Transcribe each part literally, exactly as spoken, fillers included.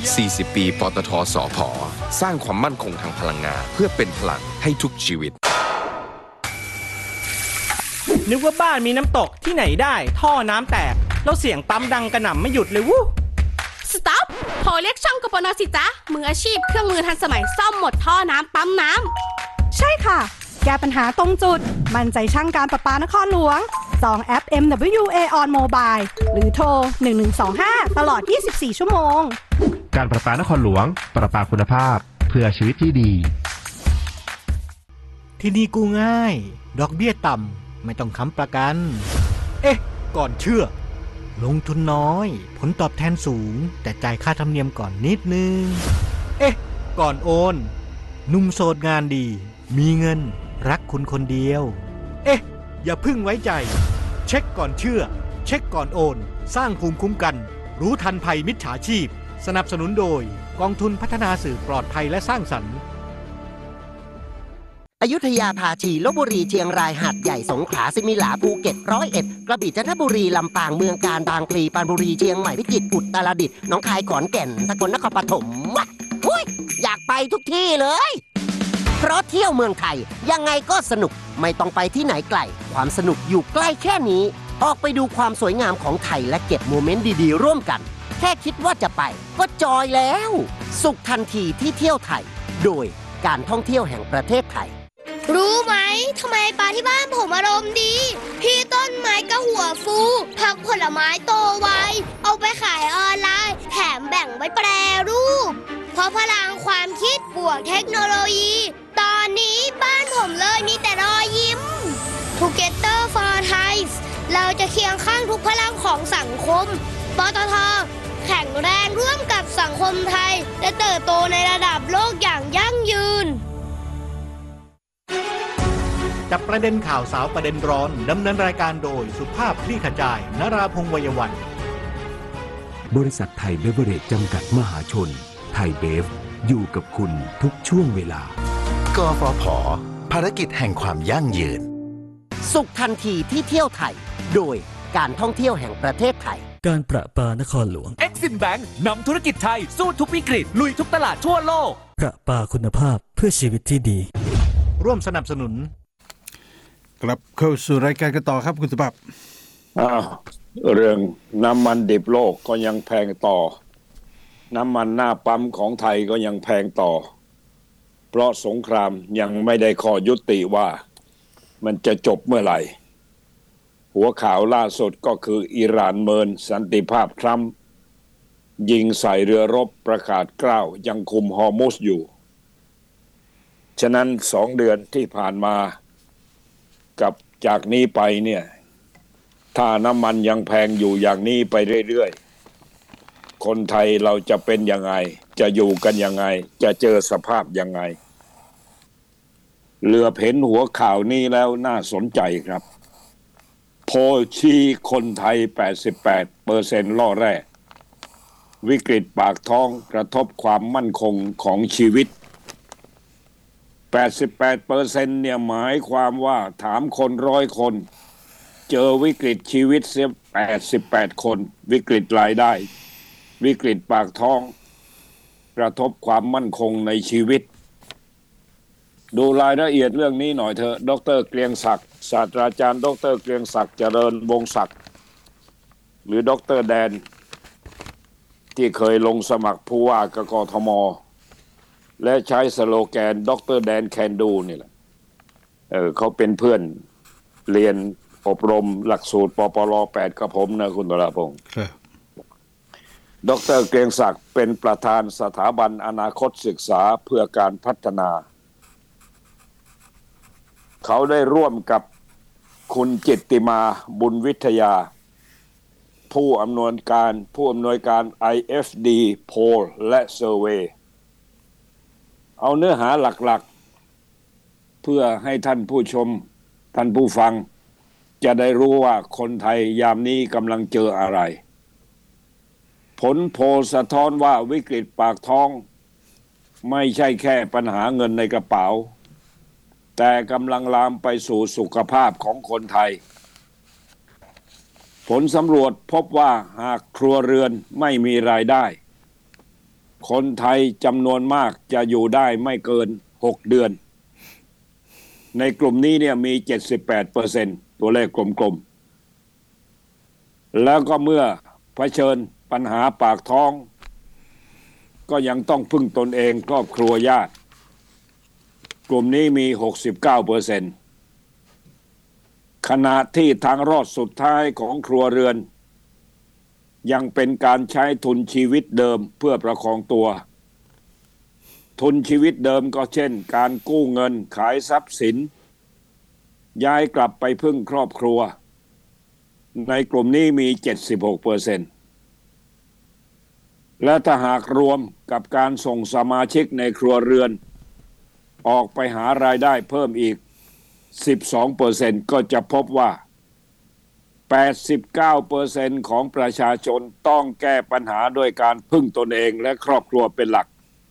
สี่สิบ ปีปตท.สผ.สร้างความมั่นคงทางพลังงานเพื่อเป็นพลังให้ทุกชีวิตนึกว่าบ้านมีน้ำตกที่ไหนได้ท่อน้ำแตกแล้วเสียงปั๊มดังกระหน่ำไม่หยุดเลยวู้สต็อปโทรเรียกช่างกปนสิจ๊ะมืออาชีพเครื่องมือทันสมัยซ่อมหมดท่อน้ำปั๊มน้ำใช่ค่ะแก้ปัญหาตรงจุดมั่นใจช่างการประปานครหลวงจองแอป เอ็ม ดับเบิลยู เอ on Mobile หรือโทรหนึ่งหนึ่งสองห้าตลอดยี่สิบสี่ชั่วโมงการประปานครหลวงประปาคุณภาพเพื่อชีวิตที่ดีที่นี่กู้ง่ายดอกเบี้ยต่ำไม่ต้องค้ำประกันเอ๊ะก่อนเชื่อลงทุนน้อยผลตอบแทนสูงแต่จ่ายค่าธรรมเนียมก่อนนิดนึงเอ๊ะก่อนโอนหนุ่มโสดงานดีมีเงินรักคุณคนเดียวเอ๊ะอย่าพึ่งไว้ใจเช็คก่อนเชื่อเช็คก่อนโอนสร้างภูมิคุ้มกันรู้ทันภัยมิจฉาชีพสนับสนุนโดยกองทุนพัฒนาสื่อปลอดภัยและสร้างสรรค์อยุธยาภาชีลพบุรีเชียงรายหาดใหญ่สงขลาสิมิหลาภูเก็ตร้อยเอ็ดกระบี่จันทบุรีลำปางเมืองกาญบางพลีปรานบุรีเชียงใหม่พิจิตรอุตรดิตถ์หนองคายขอนแก่นสกลนครปฐมวะหุ้ยอยากไปทุกที่เลยเพราะเที่ยวเมืองไทยยังไงก็สนุกไม่ต้องไปที่ไหนไกลความสนุกอยู่ใกล้แค่นี้ออกไปดูความสวยงามของไทยและเก็บโมเมนต์ดีๆร่วมกันแค่คิดว่าจะไปก็จอยแล้วสุขทันทีที่เที่ยวไทยโดยการท่องเที่ยวแห่งประเทศไทยรู้ไหมทำไมปลาที่บ้านผมอารมณ์ดีพี่ต้นไม้ก็หัวฟูผักผลไม้โตไวเอาไปขายออนไลน์แถมแบ่งไว้แปรรูปเพราะพลังความคิดบวกเทคโนโลยีตอนนี้บ้านผมเลยมีแต่รอยยิ้ม Together for Thai เราจะเคียงข้างทุกพลังของสังคมปตท.แข็งแรงร่วมกับสังคมไทยและเติบโตในระดับโลกอย่างยั่งยืนจับประเด็นข่าวสาวประเด็นร้อนดำเนินรายการโดยสุภาพคลี่ขจายนราพงษ์วัยวันบริษัทไทยเบเวอเรจจำกัดมหาชนไทยเบฟอยู่กับคุณทุกช่วงเวลากฟผ.ภารกิจแห่งความยั่งยืนสุขทันทีที่เที่ยวไทยโดยการท่องเที่ยวแห่งประเทศไทยการประปานครหลวง Exim Bank นำธุรกิจไทยสู้ทุกวิกฤตลุยทุกตลาดทั่วโลกประปาคุณภาพเพื่อชีวิตที่ดีร่วมสนับสนุนกลับเข้าสู่รายการกันต่อครับคุณสุภาพอ้าวเรื่องน้ำมันดิบโลกก็ยังแพงต่อน้ำมันหน้าปั๊มของไทยก็ยังแพงต่อเพราะสงครามยังไม่ได้ข้อยุติว่ามันจะจบเมื่อไหร่หัวข่าวล่าสุดก็คืออิหร่านเมินสันติภาพทรัมป์ยิงใส่เรือรบประกาศกล้าวยังคุมฮอร์มุซอยู่ฉะนั้นสองเดือนที่ผ่านมากับจากนี้ไปเนี่ยถ้าน้ำมันยังแพงอยู่อย่างนี้ไปเรื่อยๆคนไทยเราจะเป็นยังไงจะอยู่กันยังไงจะเจอสภาพยังไงเหลือเห็นหัวข่าวนี้แล้วน่าสนใจครับโพลชี้คนไทย แปดสิบแปดเปอร์เซ็นต์ ล่อแร่วิกฤตปากท้องกระทบความมั่นคงของชีวิต แปดสิบแปดเปอร์เซ็นต์ เนี่ยหมายความว่าถามคนร้อยคนเจอวิกฤตชีวิตเสียแปดสิบแปดคนวิกฤตรายได้วิกฤตปากท้องกระทบความมั่นคงในชีวิตดูรายละเอียดเรื่องนี้หน่อยเถอะดร.เกรียงศักดิ์ศาสตราจารย์ดร.เกรียงศักดิ์เจริญวงศ์ศักดิ์หรือดร.แดนที่เคยลงสมัครผู้ว่ากกทม.และใช้สโลแกนดร.แดนแคนดูนี่แหละเออเขาเป็นเพื่อนเรียนอบรมหลักสูตรปปรแปดกับผมนะคุณตระพงศ์ดร.เกรียงศักดิ์เป็นประธานสถาบันอนาคตศึกษาเพื่อการพัฒนาเขาได้ร่วมกับคุณจิตติมาบุญวิทยาผู้อำนวยการผู้อำนวยการ ไอ เอฟ ดี Poll และ Survey เอาเนื้อหาหลักๆเพื่อให้ท่านผู้ชมท่านผู้ฟังจะได้รู้ว่าคนไทยยามนี้กำลังเจออะไรผลโพลสะท้อนว่าวิกฤตปากท้องไม่ใช่แค่ปัญหาเงินในกระเป๋าแต่กำลังลามไปสู่สุขภาพของคนไทยผลสำรวจพบว่าหากครัวเรือนไม่มีรายได้คนไทยจำนวนมากจะอยู่ได้ไม่เกินหกเดือนในกลุ่มนี้เนี่ยมี เจ็ดสิบแปดเปอร์เซ็นต์ ตัวเลขกลมๆแล้วก็เมื่อเผชิญปัญหาปากท้องก็ยังต้องพึ่งตนเองครอบครัวญาติกลุ่มนี้มี หกสิบเก้าเปอร์เซ็นต์ ขณะที่ทางรอดสุดท้ายของครัวเรือนยังเป็นการใช้ทุนชีวิตเดิมเพื่อประคองตัวทุนชีวิตเดิมก็เช่นการกู้เงินขายทรัพย์สินย้ายกลับไปพึ่งครอบครัวในกลุ่มนี้มี เจ็ดสิบหกเปอร์เซ็นต์ และถ้าหากรวมกับการส่งสมาชิกในครัวเรือนออกไปหารายได้เพิ่มอีก สิบสองเปอร์เซ็นต์ ก็จะพบว่า แปดสิบเก้าเปอร์เซ็นต์ ของประชาชนต้องแก้ปัญหาด้วยการพึ่งตนเองและครอบครัวเป็นหลัก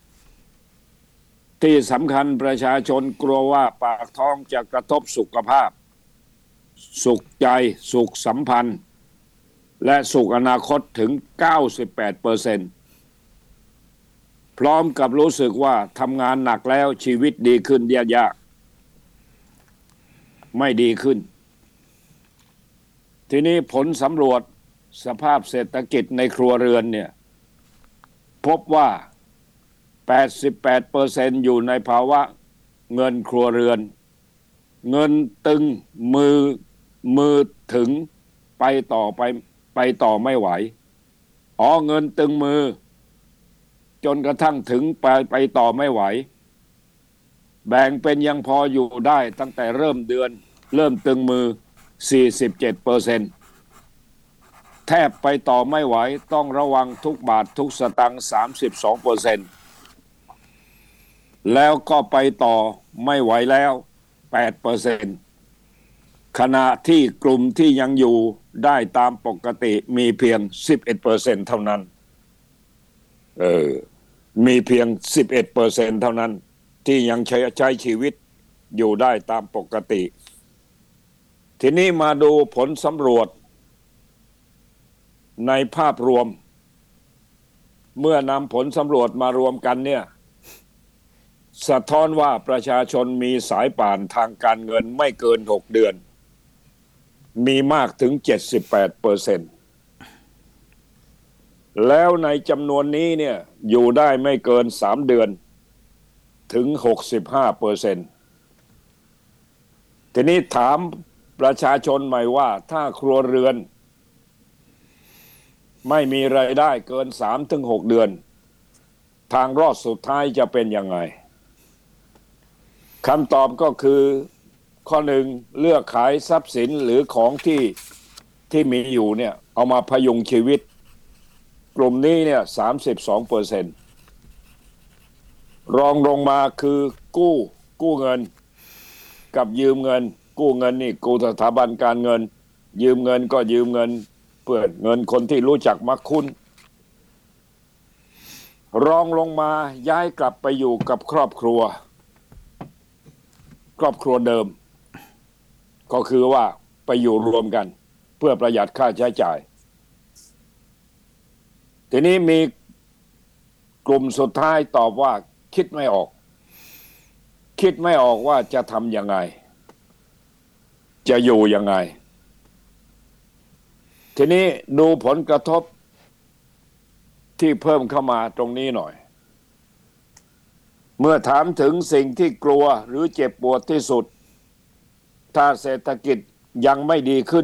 ที่สำคัญประชาชนกลัวว่าปากท้องจะกระทบสุขภาพสุขใจสุขสัมพันธ์และสุขอนาคตถึง เก้าสิบแปดเปอร์เซ็นต์ พร้อมกับรู้สึกว่าทำงานหนักแล้วชีวิตดีขึ้นยากๆไม่ดีขึ้นทีนี้ผลสำรวจสภาพเศรษฐกิจในครัวเรือนเนี่ยพบว่า แปดสิบแปดเปอร์เซ็นต์ อยู่ในภาวะเงินครัวเรือนเงินตึงมือมือถึงไปต่อไปไปต่อไม่ไหวอ๋อเงินตึงมือจนกระทั่งถึงไปไปต่อไม่ไหวแบ่งเป็นยังพออยู่ได้ตั้งแต่เริ่มเดือนเริ่มตึงมือ สี่สิบเจ็ดเปอร์เซ็นต์ แทบไปต่อไม่ไหวต้องระวังทุกบาททุกสตางค์ สามสิบสองเปอร์เซ็นต์ แล้วก็ไปต่อไม่ไหวแล้ว แปดเปอร์เซ็นต์ ขณะที่กลุ่มที่ยังอยู่ได้ตามปกติมีเพียง สิบเอ็ดเปอร์เซ็นต์ เท่านั้นเออมีเพียง สิบเอ็ดเปอร์เซ็นต์ เท่านั้นที่ยังใช้ใช้ชีวิตอยู่ได้ตามปกติทีนี้มาดูผลสำรวจในภาพรวมเมื่อนำผลสำรวจมารวมกันเนี่ยสะท้อนว่าประชาชนมีสายป่านทางการเงินไม่เกินหกเดือนมีมากถึง เจ็ดสิบแปดเปอร์เซ็นต์ แล้วในจำนวนนี้เนี่ยอยู่ได้ไม่เกินสามเดือนถึง หกสิบห้าเปอร์เซ็นต์ ทีนี้ถามประชาชนใหม่ว่าถ้าครัวเรือนไม่มีรายได้เกิน สามถึงหก เดือนทางรอดสุดท้ายจะเป็นยังไงคำตอบก็คือข้อหนึ่งเลือกขายทรัพย์สินหรือของที่ที่มีอยู่เนี่ยเอามาพยุงชีวิตกลุ่มนี้เนี่ย สามสิบสองเปอร์เซ็นต์ รองลงมาคือกู้กู้เงินกับยืมเงินกู้เงินนี่กู้สถาบันการเงินยืมเงินก็ยืมเงินเพื่อเงินคนที่รู้จักมักคุ้นรองลงมาย้ายกลับไปอยู่กับครอบครัวครอบครัวเดิมก็คือว่าไปอยู่รวมกันเพื่อประหยัดค่าใช้จ่ายทีนี้มีกลุ่มสุดท้ายตอบว่าคิดไม่ออกคิดไม่ออกว่าจะทำยังไงจะอยู่ยังไงทีนี้ดูผลกระทบที่เพิ่มเข้ามาตรงนี้หน่อยเมื่อถามถึงสิ่งที่กลัวหรือเจ็บปวดที่สุดถ้าเศรษฐกิจยังไม่ดีขึ้น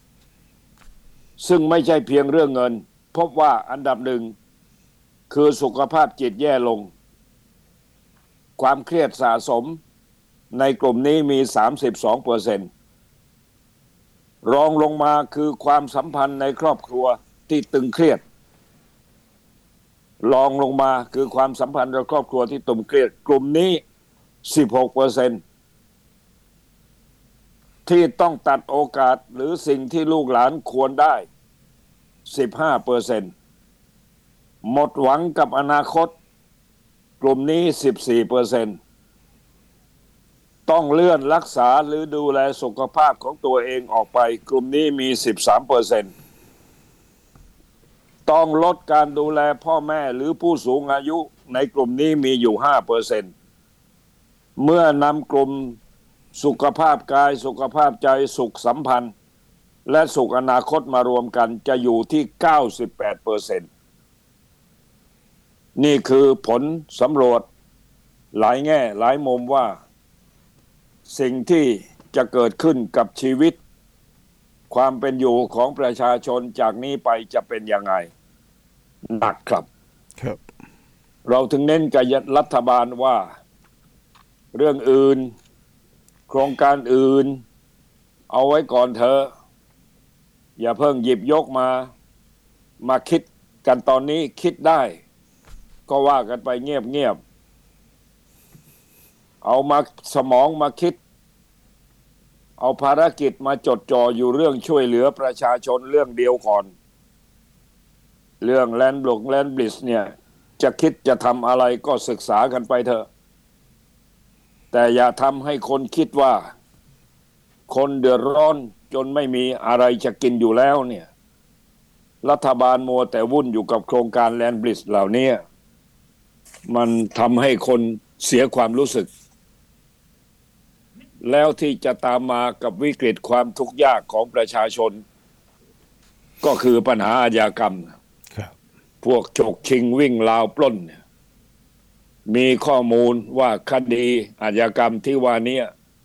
ซึ่งไม่ใช่เพียงเรื่องเงินพบว่าอันดับหนึ่งคือสุขภาพจิตแย่ลงความเครียดสะสมในกลุ่มนี้มี สามสิบสองเปอร์เซ็นต์ รองลงมาคือความสัมพันธ์ในครอบครัวที่ตึงเครียดรองลงมาคือความสัมพันธ์ในครอบครัวที่ตึงเครียดกลุ่มนี้ สิบหกเปอร์เซ็นต์ ที่ต้องตัดโอกาสหรือสิ่งที่ลูกหลานควรได้ สิบห้าเปอร์เซ็นต์ หมดหวังกับอนาคตกลุ่มนี้ สิบสี่เปอร์เซ็นต์ ต้องเลื่อนรักษาหรือดูแลสุขภาพของตัวเองออกไปกลุ่มนี้มี สิบสามเปอร์เซ็นต์ ตต้องลดการดูแลพ่อแม่หรือผู้สูงอายุในกลุ่มนี้มีอยู่ ห้าเปอร์เซ็นต์ เมื่อนำกลุ่มสุขภาพกายสุขภาพใจสุขสัมพันธ์และสุขอนาคตมารวมกันจะอยู่ที่ เก้าสิบแปดเปอร์เซ็นต์ นี่คือผลสำรวจหลายแง่หลายมุมว่าสิ่งที่จะเกิดขึ้นกับชีวิตความเป็นอยู่ของประชาชนจากนี้ไปจะเป็นยังไงหนักครับครับเราถึงเน้นกับรัฐบาลว่าเรื่องอื่นโครงการอื่นเอาไว้ก่อนเถอะอย่าเพิ่งหยิบยกมามาคิดกันตอนนี้คิดได้ก็ว่ากันไปเงียบๆเอามาสมองมาคิดเอาภารกิจมาจดจ่ออยู่เรื่องช่วยเหลือประชาชนเรื่องเดียวก่อนเรื่องแลนด์บล็อกแลนด์บลิสเนี่ยจะคิดจะทำอะไรก็ศึกษากันไปเถอะแต่อย่าทำให้คนคิดว่าคนเดือดร้อนจนไม่มีอะไรจะกินอยู่แล้วเนี่ยรัฐบาลมัวแต่วุ่นอยู่กับโครงการแลนด์บลิสเหล่านี้มันทำให้คนเสียความรู้สึกแล้วที่จะตามมากับวิกฤตความทุกข์ยากของประชาชนก็คือปัญหาอาชญากรรมพวกฉกชิงวิ่งราวปล้นมีข้อมูลว่าคดีอาชญากรรมที่ว่านี้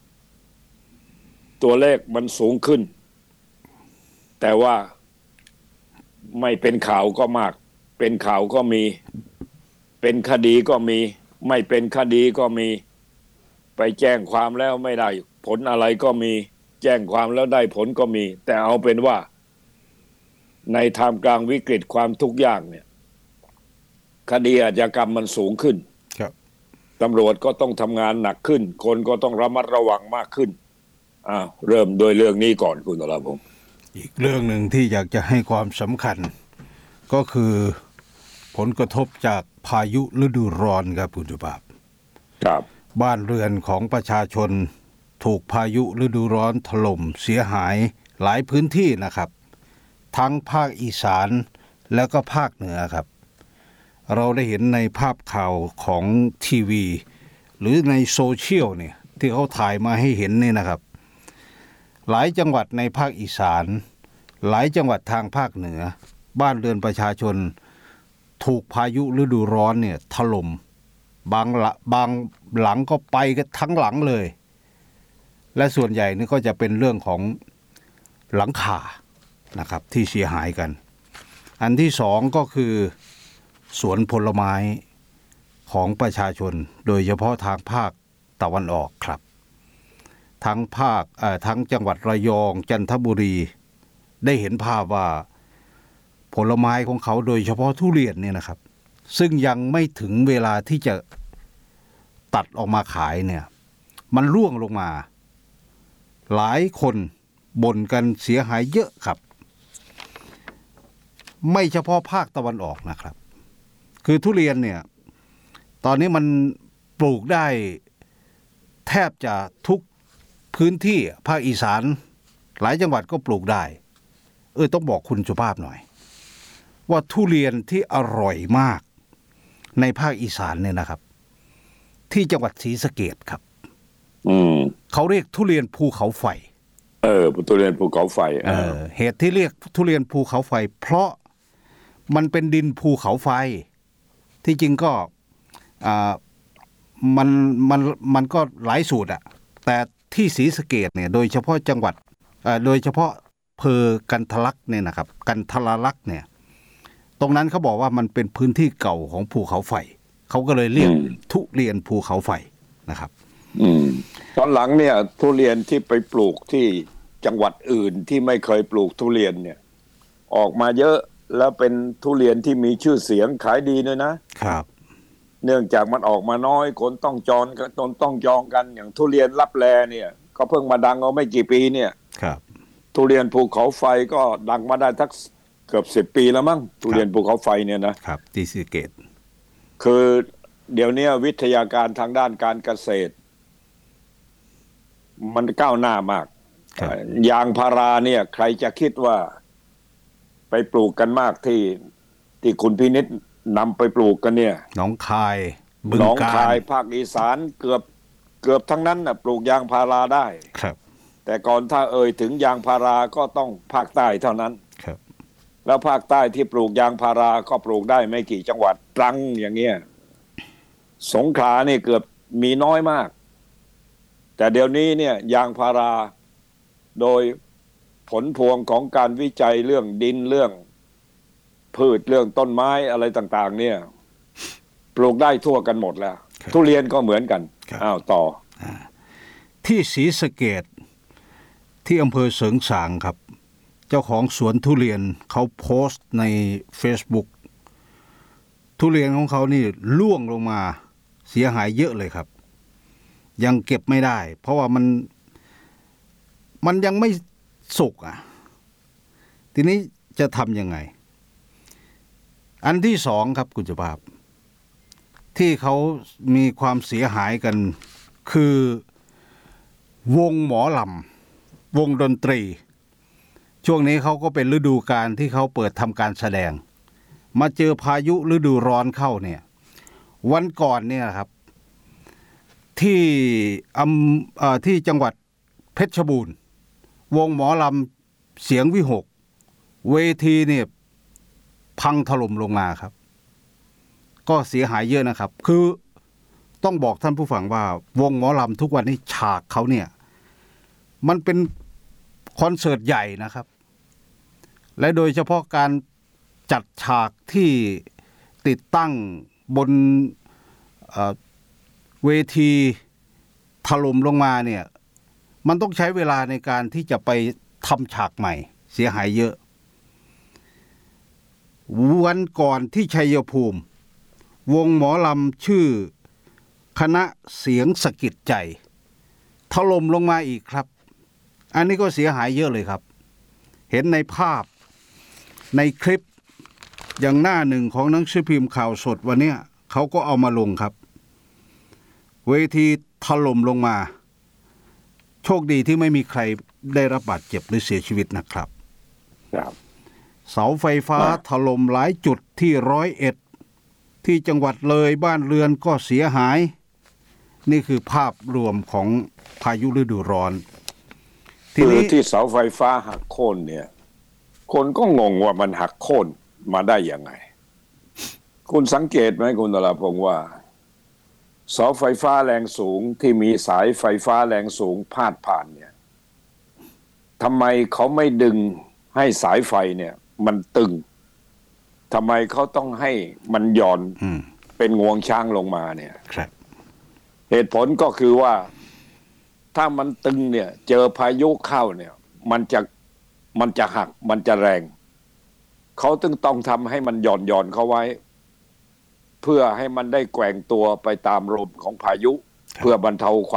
ตัวเลขมันสูงขึ้นแต่ว่าไม่เป็นข่าวก็มากเป็นข่าวก็มีเป็นคดีก็มีไม่เป็นคดีก็มีไปแจ้งความแล้วไม่ได้ผลอะไรก็มีแจ้งความแล้วได้ผลก็มีแต่เอาเป็นว่าในท่ามกลางวิกฤตความทุกข์ยากเนี่ยคดีอาชญากรรมมันสูงขึ้นครับตำรวจก็ต้องทำงานหนักขึ้นคนก็ต้องระมัดระวังมากขึ้นอ้าวเริ่มโดยเรื่องนี้ก่อนคุณตลาภพอีกเรื่องหนึ่งที่อยากจะให้ความสำคัญก็คือผลกระทบจากพายุฤดูร้อนครับคุณสุภาพครับบ้านเรือนของประชาชนถูกพายุฤดูร้อนถล่มเสียหายหลายพื้นที่นะครับทั้งภาคอีสานแล้วก็ภาคเหนือครับเราได้เห็นในภาพข่าวของทีวีหรือในโซเชียลเนี่ยที่เขาถ่ายมาให้เห็นนี่นะครับหลายจังหวัดในภาคอีสานหลายจังหวัดทางภาคเหนือบ้านเรือนประชาชนถูกพายุฤดูร้อนเนี่ยถล่มบางละบางหลังก็ไปกันทั้งหลังเลยและส่วนใหญ่นี่ก็จะเป็นเรื่องของหลังคานะครับที่เสียหายกันอันที่สองก็คือสวนผลไม้ของประชาชนโดยเฉพาะทางภาคตะวันออกครับทั้งภาคเอ่อทั้งจังหวัดระยองจันทบุรีได้เห็นภาพว่าผลไม้ของเขาโดยเฉพาะทุเรียนเนี่ยนะครับซึ่งยังไม่ถึงเวลาที่จะตัดออกมาขายเนี่ยมันร่วงลงมาหลายคนบ่นกันเสียหายเยอะครับไม่เฉพาะภาคตะวันออกนะครับคือทุเรียนเนี่ยตอนนี้มันปลูกได้แทบจะทุกพื้นที่ภาคอีสานหลายจังหวัดก็ปลูกได้เออต้องบอกคุณสุภาพหน่อยว่าทุเรียนที่อร่อยมากในภาคอีสานเนี่ยนะครับที่จังหวัดศรีสะเกษครับอืมเขาเรียกทุเรียนภูเขาไฟเออทุเรียนภูเขาไฟเออเหตุที่เรียกทุเรียนภูเขาไฟเพราะมันเป็นดินภูเขาไฟที่จริงก็อ่ามันมันมันก็หลายสูตรอะแต่ที่ศรีสะเกษเนี่ยโดยเฉพาะจังหวัดอ่าโดยเฉพาะอำเภอกันทะลักเนี่ยนะครับกันทะลักเนี่ยตรงนั้นเขาบอกว่ามันเป็นพื้นที่เก่าของภูเขาไฟเขาก็เลยเรียกทุเรียนภูเขาไฟนะครับอืมตอนหลังเนี่ยทุเรียนที่ไปปลูกที่จังหวัดอื่นที่ไม่เคยปลูกทุเรียนเนี่ยออกมาเยอะแล้วเป็นทุเรียนที่มีชื่อเสียงขายดีด้วยนะครับเนื่องจากมันออกมาน้อยคนต้องจองกันต้องจองกันอย่างทุเรียนลับแลเนี่ยก็เพิ่งมาดังเอาไม่กี่ปีเนี่ยครับทุเรียนภูเขาไฟก็ดังมาได้ทักเกือบสิบปีแล้วมั้งทุเรียนภูเขาไฟเนี่ยนะครับที่ศรีสะเกษคือเดี๋ยวนี้วิทยาการทางด้านการเกษตรมันก้าวหน้ามากยางพาราเนี่ยใครจะคิดว่าไปปลูกกันมากที่ที่คุณพินิจนำไปปลูกกันเนี่ยหนองคายบึงกาฬหนองคายภาคอีสานเกือบเกือบทั้งนั้นน่ะปลูกยางพาราได้ครับแต่ก่อนถ้าเอ่ยถึงยางพาราก็ต้องภาคใต้เท่านั้นครับแล้วภาคใต้ที่ปลูกยางพาราก็ปลูกได้ไม่กี่จังหวัดตรังอย่างเงี้ยสงขลานี่เกือบมีน้อยมากแต่เดี๋ยวนี้เนี่ยยางพาราโดยผลพวงของการวิจัยเรื่องดินเรื่องพืชเรื่องต้นไม้อะไรต่างๆเนี่ยปลูกได้ทั่วกันหมดแล้วทุเรียนก็เหมือนกันอ้าวต่อที่ศรีสะเกษที่อำเภอเสริงสางครับเจ้าของสวนทุเรียนเขาโพสต์ใน Facebook ทุเรียนของเขานี่ร่วงลงมาเสียหายเยอะเลยครับยังเก็บไม่ได้เพราะว่ามันมันยังไม่สุกอ่ะทีนี้จะทำยังไงอันที่สองครับคุณสุภาพที่เขามีความเสียหายกันคือวงหมอลำวงดนตรีช่วงนี้เขาก็เป็นฤดูกาลที่เขาเปิดทำการแสดงมาเจอพายุฤดูร้อนเข้าเนี่ยวันก่อนเนี่ยครับที่อำเอ่อที่จังหวัดเพชรบูรณ์วงหมอลำเสียงวิหกเวทีเนี่ยพังถล่มลงมาครับก็เสียหายเยอะนะครับคือต้องบอกท่านผู้ฟังว่าวงหมอลำทุกวันนี้ฉากเขาเนี่ยมันเป็นคอนเสิร์ตใหญ่นะครับและโดยเฉพาะการจัดฉากที่ติดตั้งบนเอ่อเวทีถล่มลงมาเนี่ยมันต้องใช้เวลาในการที่จะไปทำฉากใหม่เสียหายเยอะวันก่อนที่ชัยภูมิวงหมอลำชื่อคณะเสียงสะกิดใจถล่มลงมาอีกครับอันนี้ก็เสียหายเยอะเลยครับเห็นในภาพในคลิปอย่างหน้าหนึ่งของหนังสือพิมพ์ข่าวสดวันนี้เขาก็เอามาลงครับเวทีถล่มลงมาโชคดีที่ไม่มีใครได้รับบาดเจ็บหรือเสียชีวิตนะครับครับเสาไฟฟ้าถล่มหลายจุดที่ร้อยเอ็ดที่จังหวัดเลยบ้านเรือนก็เสียหายนี่คือภาพรวมของพายุฤดูร้อนคือที่เสาไฟฟ้าหักโค่นเนี่ยคนก็งงว่ามันหักโค่นมาได้ยังไงคุณสังเกตไหมคุณตลาพงษ์ว่าเสาไฟฟ้าแรงสูงที่มีสายไฟฟ้าแรงสูงพาดผ่านเนี่ยทำไมเขาไม่ดึงให้สายไฟเนี่ยมันตึงทำไมเขาต้องให้มันหย่อนเป็นงวงช้างลงมาเนี่ยเหตุผลก็คือว่าถ้ามันตึงเนี่ยเจอพายุเข้าเนี่ยมันจะมันจะหักมันจะแรงเขาจึงต้องทำให้มันหย่อนหย่อนเข้าไว้เพื่อให้มันได้แกว่งตัวไปตามลมของพายุเพื่อบรรเทา